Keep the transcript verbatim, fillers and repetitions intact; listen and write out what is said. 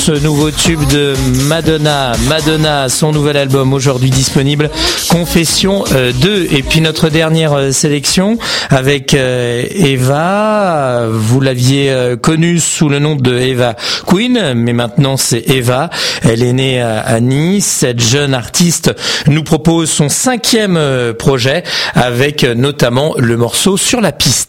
Ce nouveau tube de Madonna, Madonna, son nouvel album aujourd'hui disponible, Confession deux. Et puis notre dernière sélection avec Eva, vous l'aviez connue sous le nom de Eva Queen, mais maintenant c'est Eva. Elle est née à Nice. Cette jeune artiste nous propose son cinquième projet avec notamment le morceau Sur la piste.